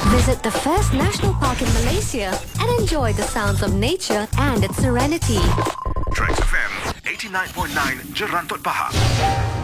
Visit the first national park in Malaysia and enjoy the sounds of nature and its serenity. Tracks FM 89.9 Jerantot Pahang.